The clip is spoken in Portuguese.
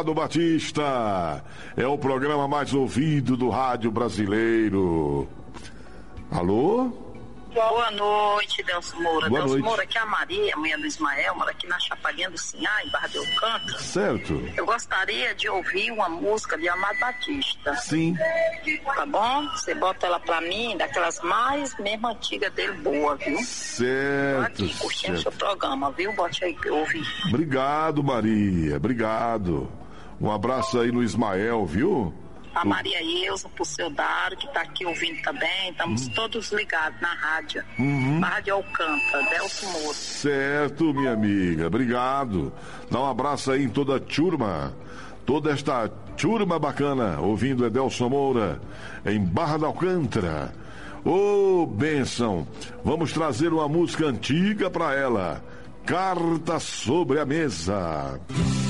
do Batista, é o programa mais ouvido do rádio brasileiro. Alô? Boa noite, Delcio Moura. Boa noite. Moura, aqui é a Maria, mulher do Ismael, mora aqui na Chapadinha do Sinhá, em Barra de Alcântara. Certo. Eu gostaria de ouvir uma música de Amado Batista. Sim. Tá bom? Você bota ela pra mim, daquelas mais mesmo antigas dele, boa, viu? Certo. Tô aqui curtindo seu programa, viu? Bote aí pra eu ouvir. Obrigado, Maria. Obrigado. Um abraço aí no Ismael, viu? A Maria Ilza, pro seu Dário, que tá aqui ouvindo também. Estamos todos ligados na rádio. Barra de Alcântara, Delcio Moura. Certo, minha amiga. Obrigado. Dá um abraço aí em toda a turma. Toda esta turma bacana, ouvindo Edelson Moura, em Barra da Alcântara. Ô, bênção. Vamos trazer uma música antiga pra ela. Carta sobre a Mesa.